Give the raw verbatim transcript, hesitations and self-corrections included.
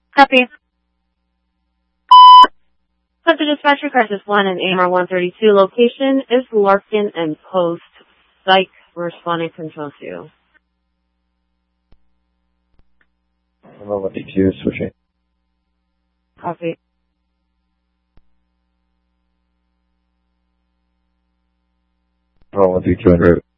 Copy. Center Dispatcher Crisis one and A M R one thirty-two. Location is Larkin and Post. Psych. Responding control two. one thirty-two, switching. Copy. one thirty-two en route.